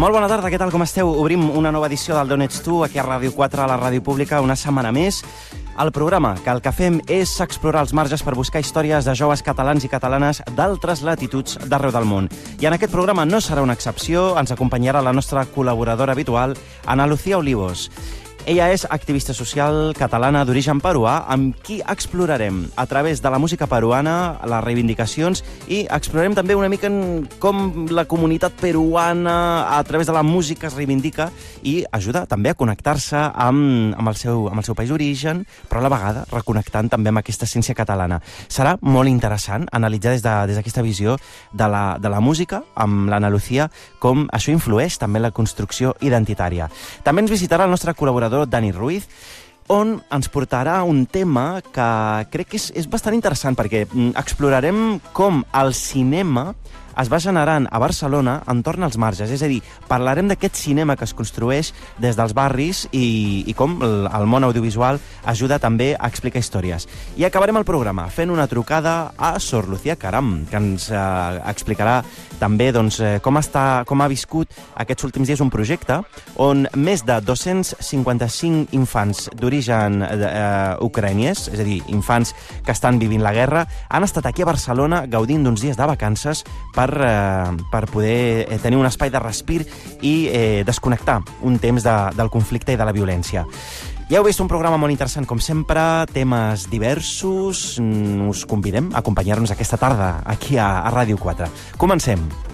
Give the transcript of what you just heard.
Molt bona tarda, què tal, com esteu? Obrim una nova edició del D'on ets tu, aquí a Ràdio 4, a la Ràdio Pública, una setmana més. El programa que el que fem és explorar els marges per buscar històries de joves catalans i catalanes d'altres latituds d'arreu del món. I en aquest programa no serà una excepció, ens acompanyarà la nostra col·laboradora habitual, Ana Lucía Olivos. Ella és activista social catalana d'origen peruà, amb qui explorarem a través de la música peruana les reivindicacions i explorarem també una mica com la comunitat peruana a través de la música es reivindica i ajuda també a connectar-se amb el seu país d'origen, però a la vegada reconnectant també amb aquesta essència catalana. Serà molt interessant analitzar des d'aquesta visió de la música amb l'Ana Lucía com això influeix també en la construcció identitària. També ens visitarà el nostre col·laborador Dani Ruiz, on ens portarà un tema que crec que és bastant interessant perquè explorarem com el cinema es va generant a Barcelona entorn als marges. És a dir, parlarem d'aquest cinema que es construeix des dels barris i com el món audiovisual ajuda també a explicar històries. I acabarem el programa fent una trucada a Sor Lucía Caram, que ens explicarà també com ha viscut aquests últims dies un projecte on més de 255 infants d'origen ucraïnies, és a dir, infants que estan vivint la guerra, han estat aquí a Barcelona gaudint d'uns dies de vacances per poder tenir un espai de respir i desconnectar un temps del conflicte i de la violència. Ja heu vist un programa molt interessant, com sempre, temes diversos. Us convidem a acompanyar-nos aquesta tarda aquí a Ràdio 4. Comencem.